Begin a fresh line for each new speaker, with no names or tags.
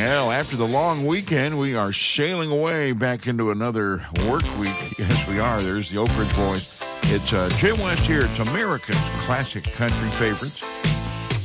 Well, after the long weekend, we are sailing away back into another work week. Yes, we are. There's the Oak Ridge Boys. It's Jay West here. It's America's classic country favorites.